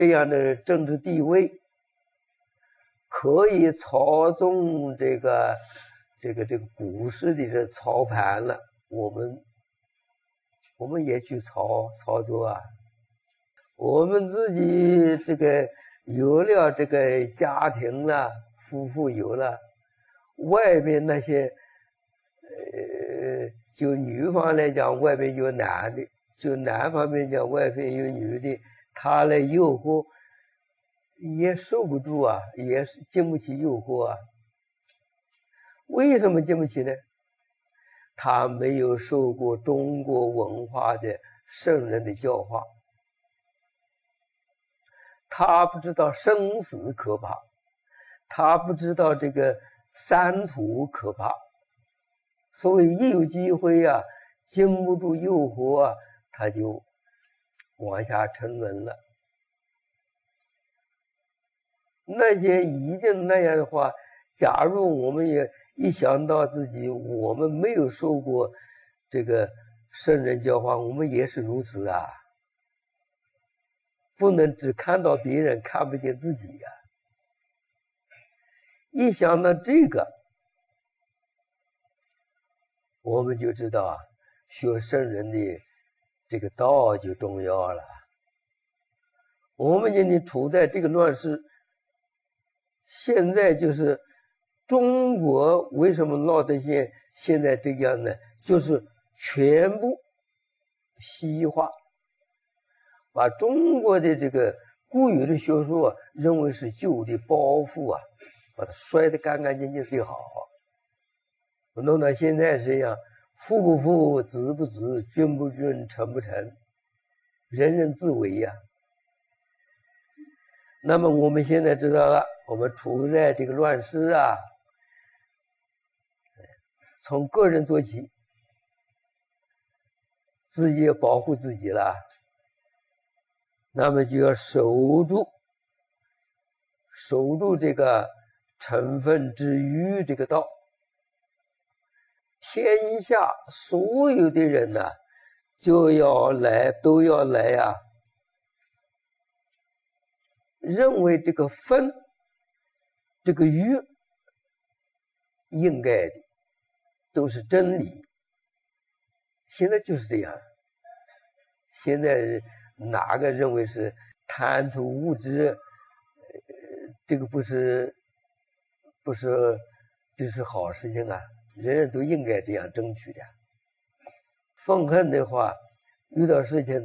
这样的政治地位，可以操纵这个股市的这操盘了，我们也去操作啊。我们自己这个有了这个家庭了，夫妇有了，外面那些就女方来讲，外面有男的；就男方面讲，外面有女的，他来诱惑，也受不住啊，也是经不起诱惑啊。为什么经不起呢？他没有受过中国文化的圣人的教化，他不知道生死可怕，他不知道这个三途可怕，所以一有机会啊，经不住诱惑啊，他就往下沉沦了。那些已经那样的话，假如我们也一想到自己我们没有受过这个圣人教化，我们也是如此啊，不能只看到别人，看不见自己啊。一想到这个，我们就知道啊，学圣人的这个道就重要了。我们今天处在这个乱世，现在就是中国为什么闹得现在这样呢？就是全部西化，把中国的这个固有的学说认为是旧的包袱啊，把它摔得干干净净最好。弄到现在是这样，富不富，子不子，君不君，臣不臣，人人自危呀。那么我们现在知道了，我们处在这个乱世啊，从个人做起，自己要保护自己了，那么就要守住这个成分之余这个道。天下所有的人呢，都要来啊，认为这个分这个余应该的都是真理。现在就是这样，现在哪个认为是贪图物质，这个不是这是好事情啊，人人都应该这样争取的。愤恨的话，遇到事情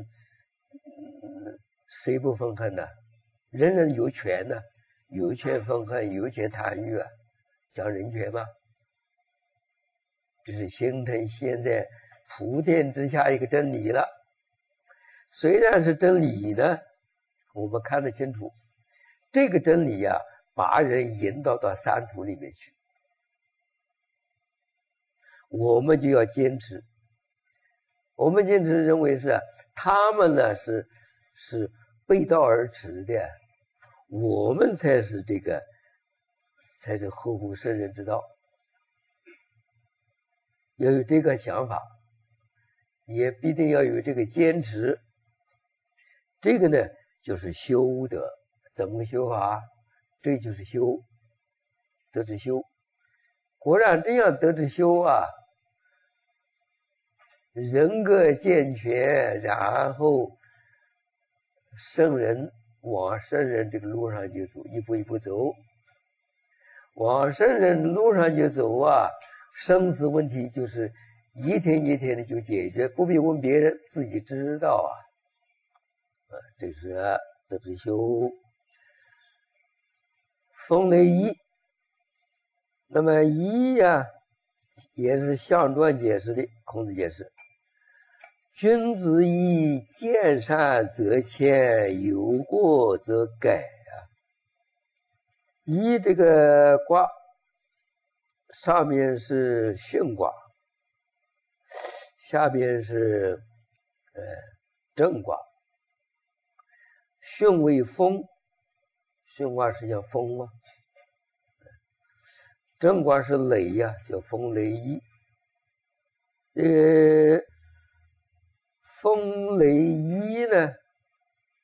谁不愤恨呢？人人有权呢，有权愤恨，有权贪欲啊，讲人权嘛。这是形成现在普天之下一个真理了。虽然是真理呢，我们看得清楚，这个真理啊，把人引导到三途里面去，我们就要坚持。我们坚持认为是他们呢是背道而驰的，我们才是合乎圣人之道。要有这个想法，也必定要有这个坚持。这个呢就是修德。怎么个修法？这就是修，德之修。果然这样德之修啊，人格健全，然后圣人往圣人这个路上就走，一步一步走，往圣人路上就走啊，生死问题就是一天一天的就解决，不必问别人，自己知道啊。这是德之修。风雷一，那么一呀，也是象传解释的，孔子解释。君子以见善则迁，有过则改啊。一这个卦上面是巽卦，下边是震卦。巽为风，巽卦是叫风吗？震卦是雷呀，叫风雷一。风雷一呢，